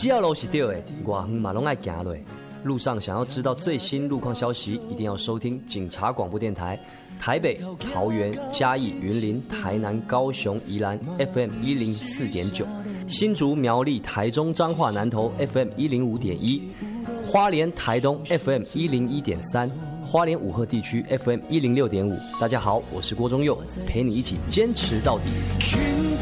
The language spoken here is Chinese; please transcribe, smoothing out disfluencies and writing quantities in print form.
只要路是对的，外远嘛拢爱行落。路上想要知道最新路况消息，一定要收听警察广播电台。台北、桃园、嘉义、云林、台南、高雄、宜兰 FM 104.9，新竹、苗栗、台中、彰化、南投 FM 105.1，花莲、台东 FM 101.3，花莲五鹤地区 FM 106.5。大家好，我是郭忠佑，陪你一起坚持到底。